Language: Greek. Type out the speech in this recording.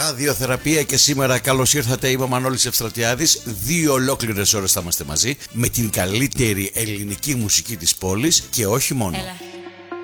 Ραδιοθεραπεία και σήμερα καλώς ήρθατε. Είμαι ο Μανώλης Ευστρατιάδης. 2 ολόκληρες ώρες θα είμαστε μαζί με την καλύτερη ελληνική μουσική της πόλης και όχι μόνο. Έλα.